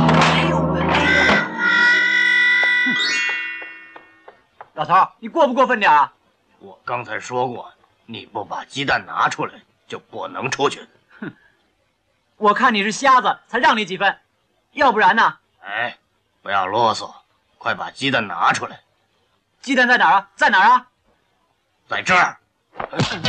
哎呦喂！老头，你过不过分点啊？ 我刚才说过，你不把鸡蛋拿出来，就不能出去。 哼！我看你是瞎子，才让你几分，要不然呢？ 哎，不要啰嗦，快把鸡蛋拿出来。 鸡蛋在哪儿啊？在哪儿啊？ 在这儿。